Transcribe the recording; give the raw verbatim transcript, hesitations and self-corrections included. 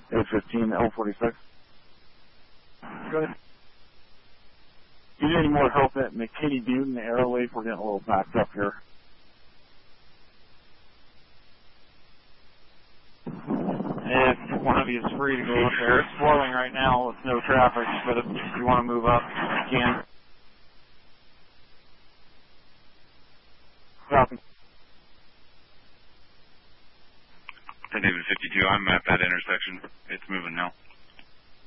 eight fifteen, L forty-six. Go ahead. Do you need any more help at McKinney Butte and Arrowleaf? We're getting a little backed up here. If one of you is free to go up there, it's flowing right now with no traffic, but if you want to move up, you can. Copy. ten David fifty-two, I'm at that intersection. It's moving now.